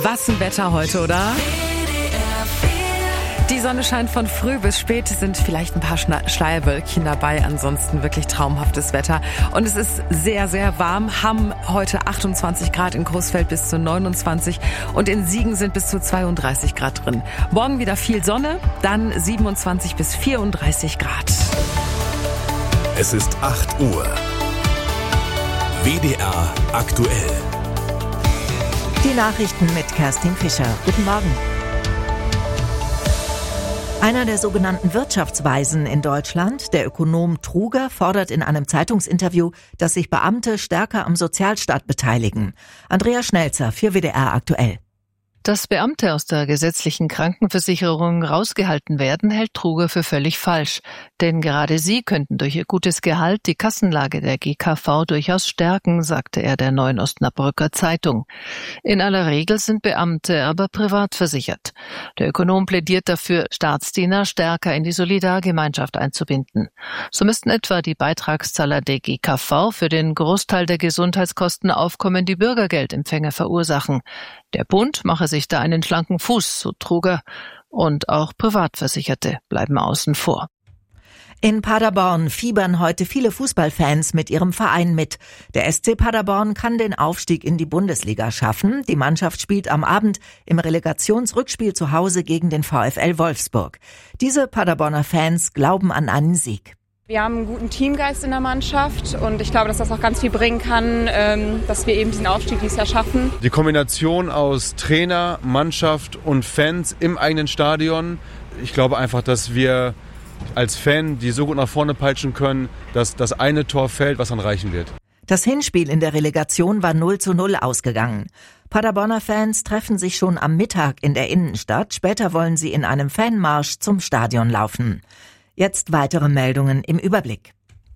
Was ein Wetter heute, oder? Die Sonne scheint von früh bis spät, es sind vielleicht ein paar Schleierwölkchen dabei, ansonsten wirklich traumhaftes Wetter. Und es ist sehr, sehr warm, haben heute 28 Grad in Coesfeld bis zu 29 und in Siegen sind bis zu 32 Grad drin. Morgen wieder viel Sonne, dann 27 bis 34 Grad. Es ist 8 Uhr. WDR aktuell. Die Nachrichten mit Kerstin Fischer. Guten Morgen. Einer der sogenannten Wirtschaftsweisen in Deutschland, der Ökonom Truger, fordert in einem Zeitungsinterview, dass sich Beamte stärker am Sozialstaat beteiligen. Andrea Schnelzer für WDR aktuell. Dass Beamte aus der gesetzlichen Krankenversicherung rausgehalten werden, hält Truger für völlig falsch. Denn gerade sie könnten durch ihr gutes Gehalt die Kassenlage der GKV durchaus stärken, sagte er der Neuen Osnabrücker Zeitung. In aller Regel sind Beamte aber privat versichert. Der Ökonom plädiert dafür, Staatsdiener stärker in die Solidargemeinschaft einzubinden. So müssten etwa die Beitragszahler der GKV für den Großteil der Gesundheitskosten aufkommende Bürgergeldempfänger verursachen. Der Bund mache sich da einen schlanken Fuß, so Truger, und auch Privatversicherte bleiben außen vor. In Paderborn fiebern heute viele Fußballfans mit ihrem Verein mit. Der SC Paderborn kann den Aufstieg in die Bundesliga schaffen. Die Mannschaft spielt am Abend im Relegationsrückspiel zu Hause gegen den VfL Wolfsburg. Diese Paderborner Fans glauben an einen Sieg. Wir haben einen guten Teamgeist in der Mannschaft und ich glaube, dass das auch ganz viel bringen kann, dass wir eben diesen Aufstieg dieses Jahr schaffen. Die Kombination aus Trainer, Mannschaft und Fans im eigenen Stadion. Ich glaube einfach, dass wir als Fan die so gut nach vorne peitschen können, dass das eine Tor fällt, was dann reichen wird. Das Hinspiel in der Relegation war 0:0 ausgegangen. Paderborner Fans treffen sich schon am Mittag in der Innenstadt. Später wollen sie in einem Fanmarsch zum Stadion laufen. Jetzt weitere Meldungen im Überblick.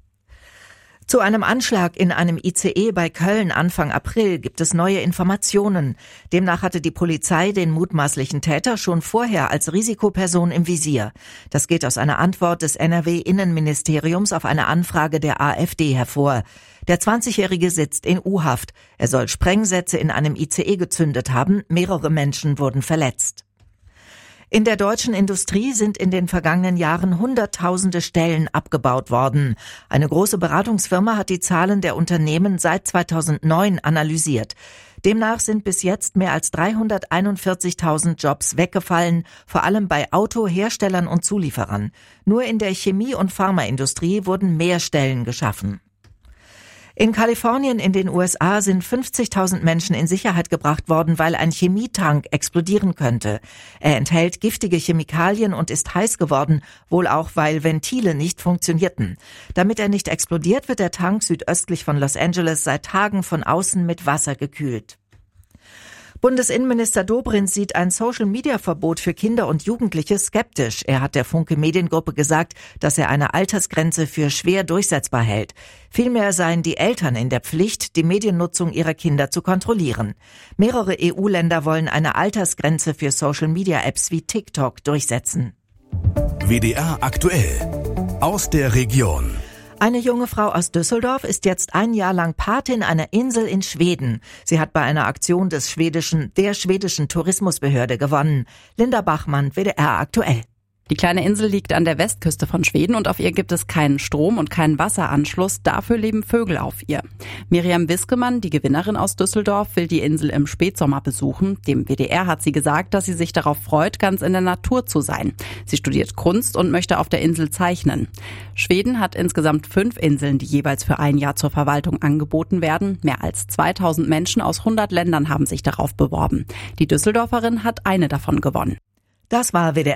Zu einem Anschlag in einem ICE bei Köln Anfang April gibt es neue Informationen. Demnach hatte die Polizei den mutmaßlichen Täter schon vorher als Risikoperson im Visier. Das geht aus einer Antwort des NRW-Innenministeriums auf eine Anfrage der AfD hervor. Der 20-Jährige sitzt in U-Haft. Er soll Sprengsätze in einem ICE gezündet haben. Mehrere Menschen wurden verletzt. In der deutschen Industrie sind in den vergangenen Jahren Hunderttausende Stellen abgebaut worden. Eine große Beratungsfirma hat die Zahlen der Unternehmen seit 2009 analysiert. Demnach sind bis jetzt mehr als 341.000 Jobs weggefallen, vor allem bei Autoherstellern und Zulieferern. Nur in der Chemie- und Pharmaindustrie wurden mehr Stellen geschaffen. In Kalifornien in den USA sind 50.000 Menschen in Sicherheit gebracht worden, weil ein Chemietank explodieren könnte. Er enthält giftige Chemikalien und ist heiß geworden, wohl auch, weil Ventile nicht funktionierten. Damit er nicht explodiert, wird der Tank südöstlich von Los Angeles seit Tagen von außen mit Wasser gekühlt. Bundesinnenminister Dobrindt sieht ein Social-Media-Verbot für Kinder und Jugendliche skeptisch. Er hat der Funke Mediengruppe gesagt, dass er eine Altersgrenze für schwer durchsetzbar hält. Vielmehr seien die Eltern in der Pflicht, die Mediennutzung ihrer Kinder zu kontrollieren. Mehrere EU-Länder wollen eine Altersgrenze für Social-Media-Apps wie TikTok durchsetzen. WDR aktuell. Aus der Region. Eine junge Frau aus Düsseldorf ist jetzt ein Jahr lang Patin einer Insel in Schweden. Sie hat bei einer Aktion der schwedischen Tourismusbehörde gewonnen. Linda Bachmann, WDR aktuell. Die kleine Insel liegt an der Westküste von Schweden und auf ihr gibt es keinen Strom und keinen Wasseranschluss. Dafür leben Vögel auf ihr. Miriam Wiskemann, die Gewinnerin aus Düsseldorf, will die Insel im Spätsommer besuchen. Dem WDR hat sie gesagt, dass sie sich darauf freut, ganz in der Natur zu sein. Sie studiert Kunst und möchte auf der Insel zeichnen. Schweden hat insgesamt 5 Inseln, die jeweils für ein Jahr zur Verwaltung angeboten werden. Mehr als 2000 Menschen aus 100 Ländern haben sich darauf beworben. Die Düsseldorferin hat eine davon gewonnen. Das war WDR.